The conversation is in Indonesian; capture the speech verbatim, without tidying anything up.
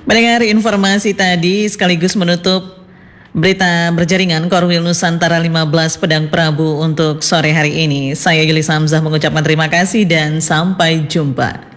Mendengar informasi tadi sekaligus menutup berita berjaringan Korwil Nusantara lima belas Pedang Prabu untuk sore hari ini. Saya Yuli Samzah mengucapkan terima kasih dan sampai jumpa.